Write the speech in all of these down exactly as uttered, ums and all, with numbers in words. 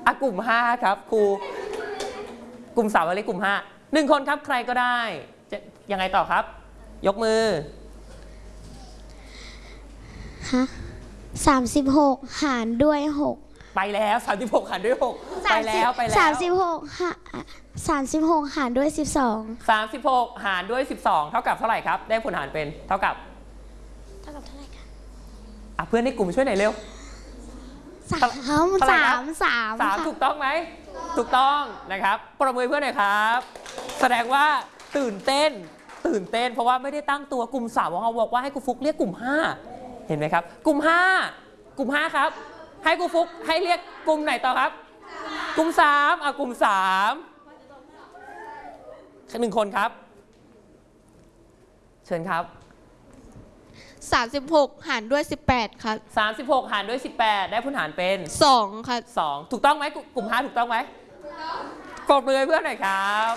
อ่ะกลุ่มห้าครับครูกลุ่มสามอะไรกลุ่มห้าหนึ่งคนครับใครก็ได้จะยังไงต่อครับยกมือฮะสามสิบหกหารด้วยหกไปแล้วสามสิบหกหารด้วยหกไปแล้วไปแล้วสามสิบหกหาสามสิบหกหารด้วยสิบสองสามสิบหกหารด้วยสิบสองเท่ากับเท่าไหร่ครับได้ผลหารเป็นเท่ากับเท่ากับเท่าไหร่คะอ่ะเพื่อนในกลุ่มช่วยหน่อยเร็วสามสามสามสามถูกต้องไหมถูกต้องนะครับปรบมือเพื่อนหน่อยครับแสดงว่าตื่นเต้นตื่นเต้นเพราะว่าไม่ได้ตั้งตัวกลุ่มสามของเราบอกว่าให้ครูฟุกเรียกกลุ่มห้าเห็นไหมครับกลุ่มห้ากลุ่มห้าครับให้ครูฟุกให้เรียกกลุ่มไหนต่อครับกลุ่มสามอ่ะกลุ่มสามหนึ่งคนครับเชิญครับสามสิบหกหารด้วยสิบแปดครับสามสิบหกหารด้วยสิบแปดได้ผลหารเป็นสองครับสองถูกต้องไหมกลุ่มห้าถูกต้องไหมปรบมือให้เพื่อนหน่อยครับ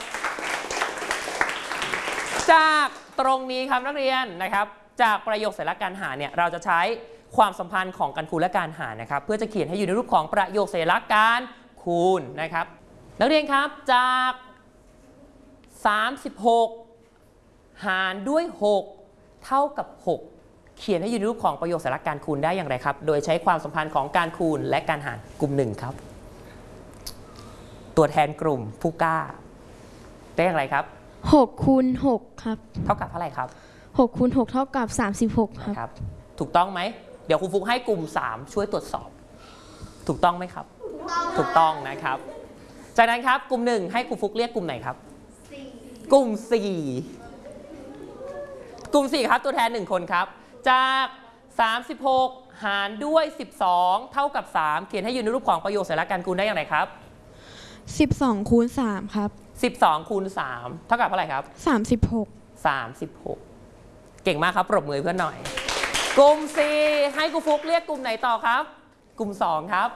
จากตรงนี้ครับนักเรียนนะครับจากประโยคสัญลักษณ์การหารเนี่ยเราจะใช้ความสัมพันธ์ของการคูณและการหารนะครับเพื่อจะเขียนให้อยู่ในรูปของประโยคสัญลักษณ์การคูณนะครับนักเรียนครับจากสามสิบหกหารด้วยหกเท่ากับหกเขียนให้อยู่ในรูปของประโยคสัญลักษณ์การคูณได้อย่างไรครับโดยใช้ความสัมพันธ์ของการคูณและการหารกลุ่มหนึ่งครับตัวแทนกลุ่มผู้กล้าได้อย่างไรครับหกคูณหกครับเท่ากับเท่าไหร่ครับหกคูณหกเท่ากับสามสิบหกครับครับถูกต้องไหมเดี๋ยวครูฟุกให้กลุ่มสามช่วยตรวจสอบถูกต้องไหมครับถูกต้องนะครับจากนั้นครับกลุ่มหนึ่งให้ครูฟุกเรียกกลุ่มไหนครับกลุ่มสี่กลุ่มสี่ครับตัวแทนหนึ่งคนครับจากสามสิบหกหารด้วยสิบสองเท่ากับสามเขียนให้อยู่ในรูปของประโยคสัญลักษณ์การคูณได้อย่างไรครับสิบสองคูณสามครับสิบสองคูณสามเท่ากับเท่าไหร่ครับสามสิบหกสามสิบหกเก่งมากครับปรบมือเพื่อนหน่อยกลุ่มสี่ให้ครูฟุกเรียกกลุ่มไหนต่อครับกลุ่มสองครับ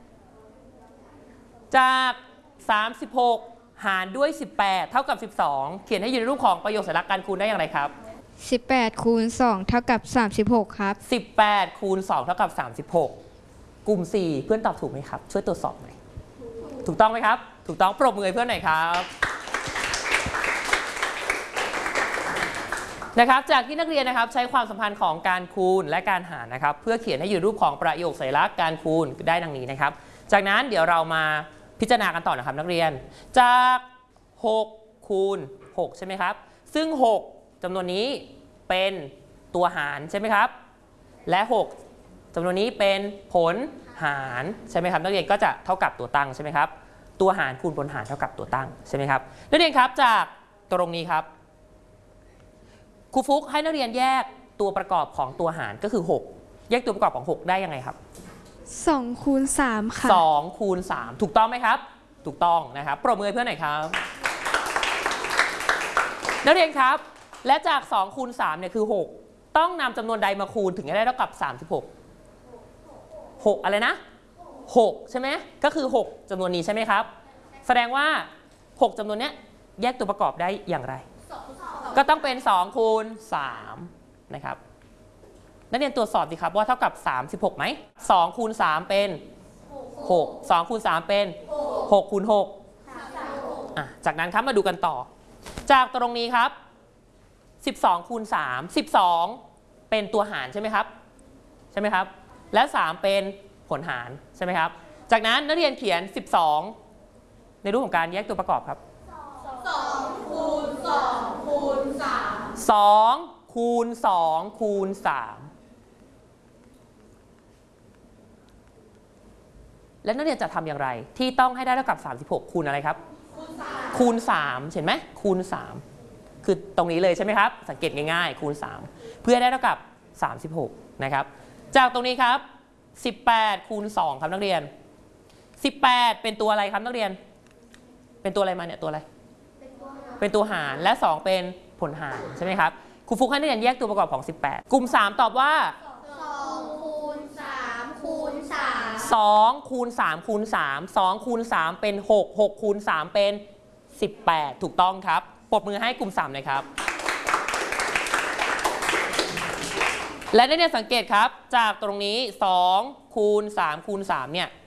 จากสามสิบหกหารด้วยสิบแปดเท่ากับสิบสองเขียนให้อยู่ในรูปของประโยคสัญลักษณ์การคูณได้อย่างไรครับสิบแปดคูณสองเท่ากับสามสิบหกครับสิบแปดคูณสองเท่ากับสามสิบหกกลุ่มสี่เพื่อนตอบถูกไหมครับช่วยตรวจสอบหน่อยถูกต้องไหมครับถูกต้องปรบมือเพื่อนหน่อยครับนะครับจากที่นักเรียนนะครับใช้ความสัมพันธ์ของการคูณและการหารนะครับเพื่อเขียนให้อยู่รูปของประโยคสัญลักษณ์การคูณได้ดังนี้นะครับจากนั้นเดี๋ยวเรามาพิจารณากันต่อนะครับนักเรียนจากหกคูณหกใช่ไหมครับซึ่งหกจำนวนนี้เป็นตัวหารใช่ไหมครับและหกจำนวนนี้เป็นผลหารใช่ไหมครับนักเรียนก็จะเท่ากับตัวตั้งใช่ไหมครับตัวหารคูณผลหารเท่ากับตัวตั้งใช่ไหมครับนักเรียนครับจากตรงนี้ครับครูฟุกให้นักเรียนแยกตัวประกอบของตัวหารก็คือหกแยกตัวประกอบของหกได้ยังไงครับสองคูณสามค่ะสองคูณสามถูกต้องไหมครับถูกต้องนะครับปรบมือเพื่อนหน่อยครับนักเรียนครับและจากสองคูณสามเนี่ยคือหกต้องนำจำนวนใดมาคูณถึงจะได้เท่ากับสามสิบหก หกอะไรนะหกใช่ไหมก็คือหกจำนวนนี้ใช่ไหมครับแสดงว่าหกจำนวนนี้แยกตัวประกอบได้อย่างไรก็ต้องเป็นสองคูณสามนะครับนักเรียนตรวจสอบดีครับว่าเท่ากับสามสิบหกไหมสองคูณสามเป็นหก สองคูณสามเป็นหกคูณหกอ่ะจากนั้นครับมาดูกันต่อจากตรงนี้ครับสิบสองคูณสาม สิบสองเป็นตัวหารใช่ไหมครับใช่ไหมครับและสามเป็นผลหารใช่ไหมครับจากนั้นนักเรียนเขียนสิบสองในรูปของการแยกตัวประกอบครับสองคูณสองคูณสามสองคูณสองคูณสามและนักเรียนจะทำอย่างไรที่ต้องให้ได้เท่ากับสามสิบหกคูณอะไรครับคูณสามเห็นไหมคูณสามคือตรงนี้เลยใช่ไหมครับสังเกตง่ายๆคูณสามเพื่อได้เท่ากับสามสิบหกนะครับจากตรงนี้ครับสิบแปดคูณสองครับนักเรียนสิบแปดเป็นตัวอะไรครับนักเรียนเป็นตัวอะไรมาเนี่ยตัวอะไรเป็นตัวหารและสองเป็นผลหารใช่ไหมครับครูฟุกให้นักเรียนแยกตัวประกอบของสิบแปดกลุ่มสามตอบว่าสองคูณสามคูณสามสองคูณสามคูณสาม สองคูณสามเป็นหก หกคูณสามเป็นสิบแปดถูกต้องครับปรบมือให้กลุ่มสามเลยครับและนักเรียนสังเกตครับจากตรงนี้สองคูณสามคูณสามเนี่ย